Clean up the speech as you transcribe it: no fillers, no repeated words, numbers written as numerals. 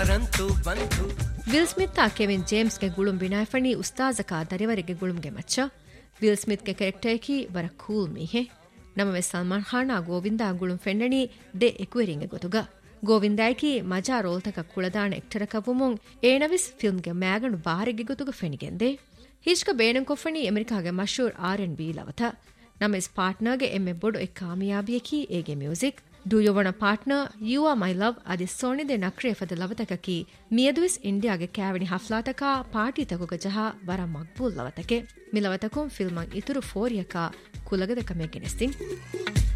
will Smith Kevin James ಗೆ ಗುಳುಂ ಬಿನಾಯಫಣಿ ಉಸ್ತಾಜಕ ದರಿವರಿಗೆ ಗುಳುಂಗೆ ಮಚ್ಚ will Smith ಗೆ ಕ್ಯಾರೆಕ್ಟರ್ ಕಿ ವರ ಕೂಲ್ ಮೀಹೆ ನಮವೆ ಸಲ್ಮಾನ್ ಖಾನ್ ಗೋವಿಂದ ಗುಳುಂ ಫೆಂಡಣಿ ದೆ ಎಕ್ವೆರಿಂಗೆ ಗೊತುಗ ಗೋವಿಂದಾಯ್ಕಿ ಮಜಾ ರೋಲ್ತಕ ಕುಳದಾಣ ಎಕ್ಟರಕವುಮುಂ ಏನವಿಸ್ ಫಿಲ್ಮ್ಗೆ ಮ್ಯಾಗಣು ಬಾರಿಗೆ ಗೊತುಗ ಫೆಣಿಗೆಂದೆ ಹಿಷ್ಕ ಬೇಣಂ ಕೊಫಣಿ ಅಮೆರಿಕಾಗೆ ಮಶೂರ್ R&B ಲವತ ನಮೆಸ್ ಪಾರ್ಟ್ನರ್ಗೆ ಎಮ್ಮೆ ಬೊಡು A ಕಾಮಯಾಬಿಯಕಿ ಏಗೆ music Do You Wanna Partner, You Are My Love adi sonide nakre fada lavataka miyaduis India ge kavani haflataka party takuga jaha vara maqbul lavatake milawatakum filman ituru foriyaka kulagada kame genestin